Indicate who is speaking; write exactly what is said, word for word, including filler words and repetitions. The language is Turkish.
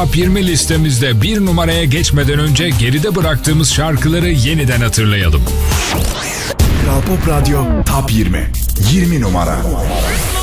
Speaker 1: Top yirmi listemizde bir numaraya geçmeden önce geride bıraktığımız şarkıları yeniden hatırlayalım.
Speaker 2: Kral Pop Radyo Top yirmi. yirmi numara.